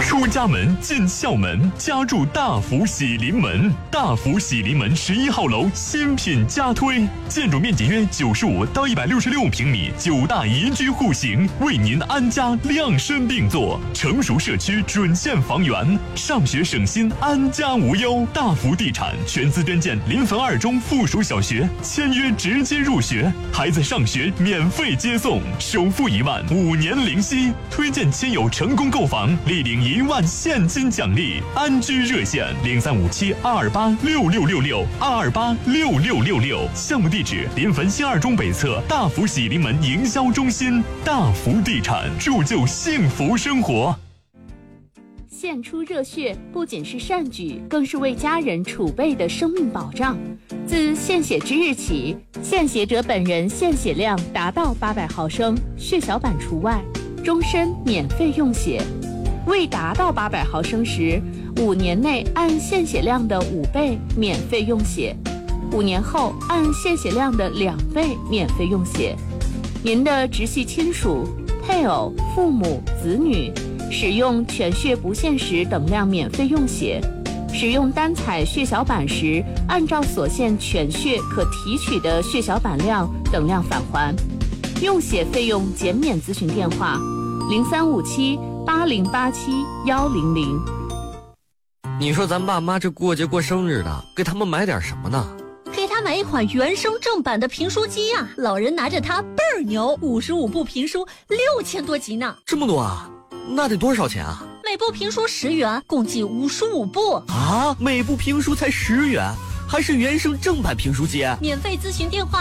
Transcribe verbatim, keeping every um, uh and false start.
出家门进校门，家住大福喜临门。大福喜临门十一号楼新品加推，建筑面积约九十五到一百六十六平米，九大宜居户型，为您安家量身定做。成熟社区准线房源，上学省心，安家无忧。大福地产全资捐建临汾二中附属小学，签约直接入学，孩子上学免费接送，首付一万，五年零息。推荐亲友成功购房，立领一万现金奖励。安居热线零三五七二二八六六六六二二八六六六六，项目地址临汾新二中北侧大福喜临门营销中心。大福地产，铸就幸福生活。 献出热血不仅是善举，更是为家人储备的生命保障。自献血之日起，献血者本人献血量达到八百毫升，血小板除外，终身免费用血。未达到八百毫升时，五年内按献血量的五倍免费用血，五年后按献血量的两倍免费用血。您的直系亲属、配偶、父母、子女使用全血不限时等量免费用血，使用单采血小板时，按照所限全血可提取的血小板量等量返还。用血费用减免咨询电话：零三五七八零八七幺零零。 你说咱爸妈这过节过生日的，给他们买点什么呢？ 给他买一款原声正版的评书机啊，老人拿着它倍儿牛，五十五部评书，六千多集呢。 这么多啊？那得多少钱啊？ 每部评书十元，共计五十五部啊！每部评书才十元，还是原声正版评书机？ 免费咨询电话